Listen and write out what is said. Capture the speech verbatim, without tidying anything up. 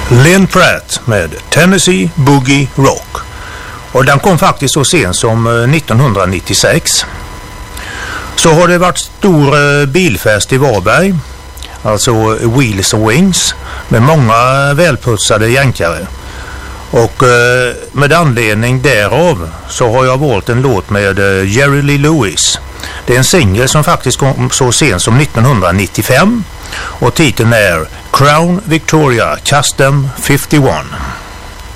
Lynn Pratt med Tennessee Boogie Rock. Och den kom faktiskt så sent som nittonhundranittiosex. Så har det varit stor bilfest i Varberg, alltså Wheels and Wings, med många välputsade jänkare. Och eh, med anledning därav så har jag valt en låt med eh, Jerry Lee Lewis. Det är en singel som faktiskt kom så sent som nittonhundranittiofem och titeln är Crown Victoria Custom femtioett.